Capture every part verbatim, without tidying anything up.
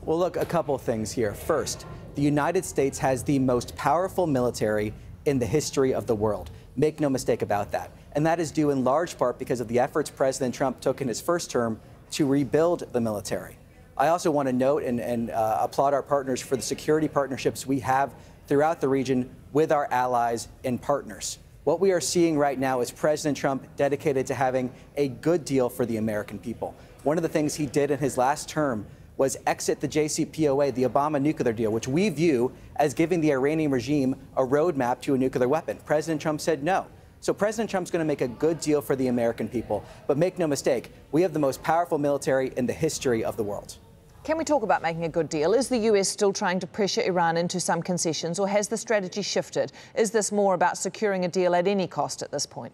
Well, look, a couple things here. First, the United States has the most powerful military in the history of the world. Make no mistake about that. And that is due in large part because of the efforts President Trump took in his first term to rebuild the military. I also want to note and, and uh, applaud our partners for the security partnerships we have throughout the region with our allies and partners. What we are seeing right now is President Trump dedicated to having a good deal for the American people. One of the things he did in his last term was exit the J C P O A, the Obama nuclear deal, which we view as giving the Iranian regime a roadmap to a nuclear weapon. President Trump said no. So President Trump's going to make a good deal for the American people. But make no mistake, we have the most powerful military in the history of the world. Can we talk about making a good deal? Is the U S still trying to pressure Iran into some concessions, or has the strategy shifted? Is this more about securing a deal at any cost at this point?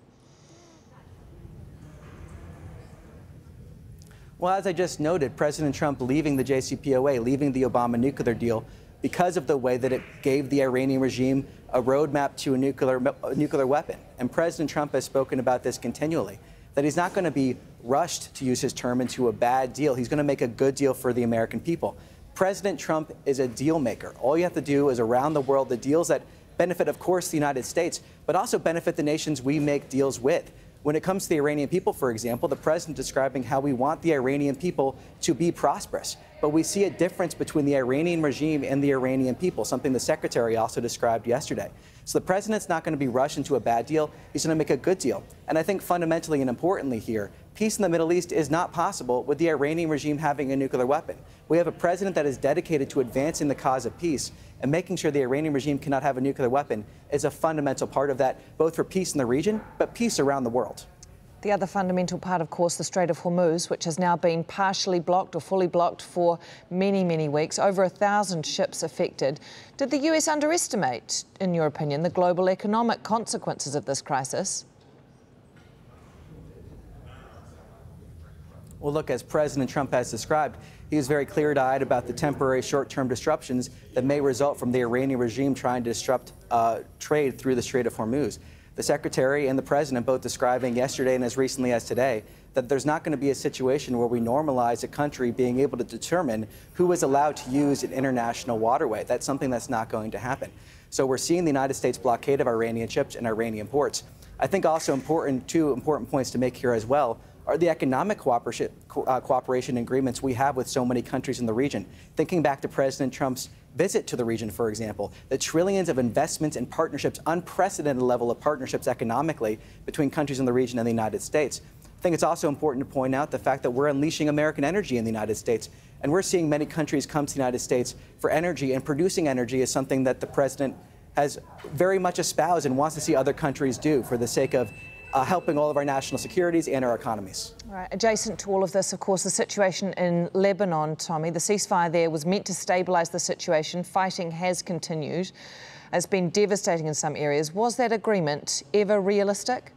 Well, as I just noted, President Trump leaving the J C P O A, leaving the Obama nuclear deal, because of the way that it gave the Iranian regime a roadmap to a nuclear, a nuclear weapon. And President Trump has spoken about this continually, that he's not going to be rushed, to use his term, into a bad deal. He's going to make a good deal for the American people. President Trump is a deal maker. All you have to do is around the world, the deals that benefit, of course, the United States, but also benefit the nations we make deals with. When it comes to the Iranian people, for example, the president describing how we want the Iranian people to be prosperous. But we see a difference between the Iranian regime and the Iranian people, something the secretary also described yesterday. So the president's not going to be rushed into a bad deal. He's going to make a good deal. And I think fundamentally and importantly here, peace in the Middle East is not possible with the Iranian regime having a nuclear weapon. We have a president that is dedicated to advancing the cause of peace, and making sure the Iranian regime cannot have a nuclear weapon is a fundamental part of that, both for peace in the region, but peace around the world. The other fundamental part, of course, the Strait of Hormuz, which has now been partially blocked or fully blocked for many, many weeks. Over a thousand ships affected. Did the U S underestimate, in your opinion, the global economic consequences of this crisis? Well, look, as President Trump has described, he was very clear-eyed about the temporary short-term disruptions that may result from the Iranian regime trying to disrupt uh, trade through the Strait of Hormuz. The secretary and the president both describing yesterday and as recently as today that there's not going to be a situation where we normalize a country being able to determine who is allowed to use an international waterway. That's something that's not going to happen. So we're seeing the United States blockade of Iranian ships and Iranian ports. I think also important, two important points to make here as well are the economic cooperation, uh, cooperation agreements we have with so many countries in the region. Thinking back to President Trump's visit to the region, for example, the trillions of investments and partnerships, unprecedented level of partnerships economically between countries in the region and the United States. I think it's also important to point out the fact that we're unleashing American energy in the United States, and we're seeing many countries come to the United States for energy, and producing energy is something that the president has very much espoused and wants to see other countries do for the sake of Uh, helping all of our national securities and our economies. All right. Adjacent to all of this, of course, the situation in Lebanon, Tommy. The ceasefire there was meant to stabilise the situation. Fighting has continued. It's been devastating in some areas. Was that agreement ever realistic?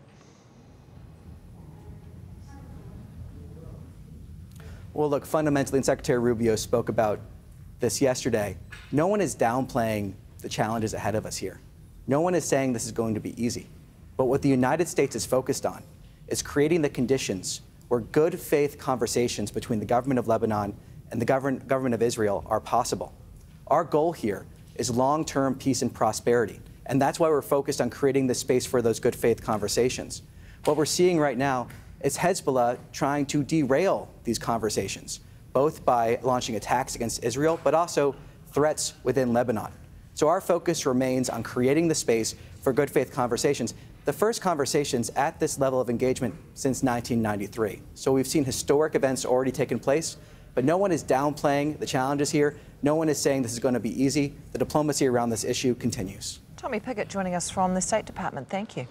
Well, look, fundamentally, and Secretary Rubio spoke about this yesterday, no one is downplaying the challenges ahead of us here. No one is saying this is going to be easy. But what the United States is focused on is creating the conditions where good faith conversations between the government of Lebanon and the government, government of Israel are possible. Our goal here is long-term peace and prosperity, and that's why we're focused on creating the space for those good faith conversations. What we're seeing right now is Hezbollah trying to derail these conversations, both by launching attacks against Israel, but also threats within Lebanon. So our focus remains on creating the space for good faith conversations. The first conversations at this level of engagement since nineteen ninety-three. So we've seen historic events already taking place, but no one is downplaying the challenges here. No one is saying this is going to be easy. The diplomacy around this issue continues. Tommy Pickett joining us from the State Department. Thank you.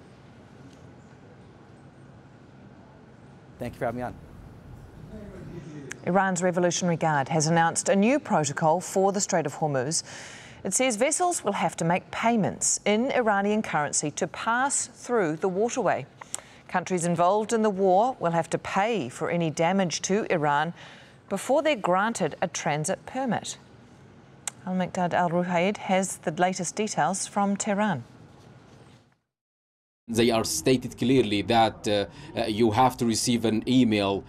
Thank you for having me on. Iran's Revolutionary Guard has announced a new protocol for the Strait of Hormuz. It says vessels will have to make payments in Iranian currency to pass through the waterway. Countries involved in the war will have to pay for any damage to Iran before they're granted a transit permit. Al-Miqdad Al-Ruhaid has the latest details from Tehran. They are stated clearly that uh, uh, you have to receive an email